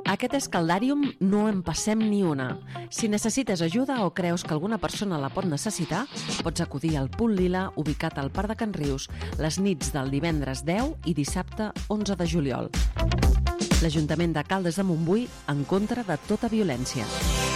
Aquest escaldàrium no en passem ni una. Si necessites ajuda o creus que alguna persona la pot necessitar, pots acudir al Punt Lila, ubicat al Parc de Can Rius, les nits del divendres 10 i dissabte 11 de juliol. L'Ajuntament de Caldes de Montbui en contra de tota violència.